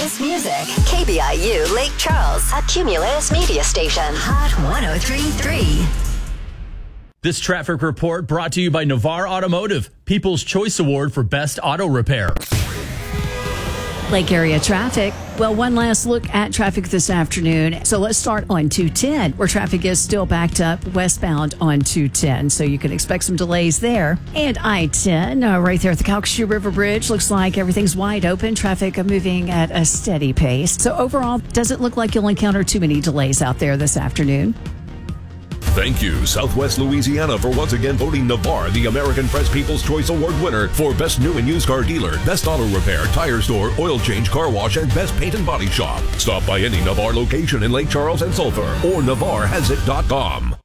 Cumulus Music. KBIU Lake Charles, a Cumulus media station. Hot 103.3. This traffic report brought to you by Navarre Automotive, People's Choice Award for Best Auto Repair. Lake area traffic. Well, one last look at traffic this afternoon. So let's start on 210, where traffic is still backed up westbound on 210. So you can expect some delays there. And I-10, right there at the Calcasieu River Bridge, looks like everything's wide open. Traffic moving at a steady pace. So overall, doesn't look like you'll encounter too many delays out there this afternoon. Thank you, Southwest Louisiana, for once again voting Navarre the American Press People's Choice Award winner for Best New and Used Car Dealer, Best Auto Repair, Tire Store, Oil Change, Car Wash, and Best Paint and Body Shop. Stop by any Navarre location in Lake Charles and Sulphur or NavarreHasIt.com.